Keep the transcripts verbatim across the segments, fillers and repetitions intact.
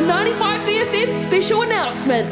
ninety-five B F M special announcement.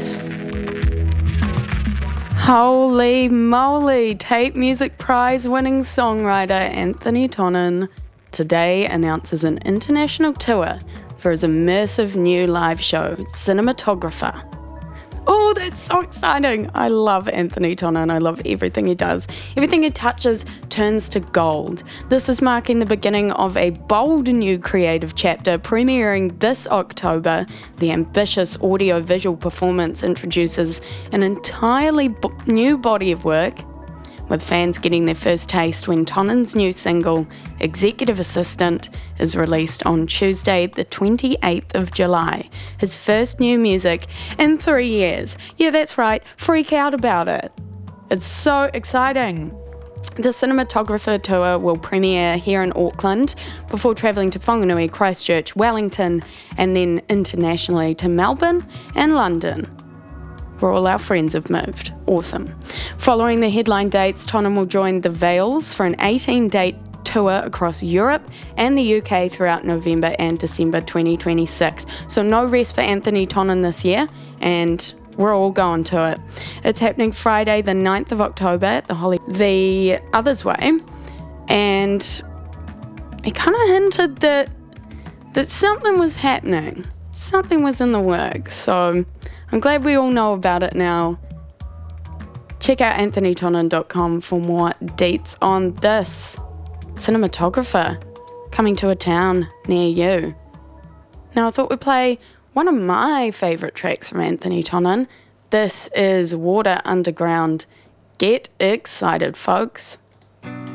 Holy moly, Tape Music Prize winning songwriter Anthony Tonnon today announces an international tour for his immersive new live show, Cinematographer. Oh, that's so exciting. I love Anthony Tonnon. I love everything he does. Everything he touches turns to gold. This is marking the beginning of a bold new creative chapter. Premiering this October, the ambitious audio-visual performance introduces an entirely b- new body of work, with fans getting their first taste when Tonnon's new single, Executive Assistant, is released on Tuesday, the twenty-eighth of July. His first new music in three years. Yeah, that's right, freak out about it. It's so exciting. The Cinematographer tour will premiere here in Auckland before travelling to Whanganui, Christchurch, Wellington, and then internationally to Melbourne and London, where all our friends have moved. Awesome. Following the headline dates, Tonnon will join the Veils for an eighteen-date tour across Europe and the U K throughout November and December twenty twenty-six. So no rest for Anthony Tonnon this year, and we're all going to it. It's happening Friday, the ninth of October at the Holly, the Others Way, and he kind of hinted that that something was happening. Something was in the works, so I'm glad we all know about it now. Check out anthony tonnon dot com for more deets on this. Cinematographer coming to a town near you. Now I thought we'd play one of my favourite tracks from Anthony Tonnon. This is Water Underground. Get excited, folks.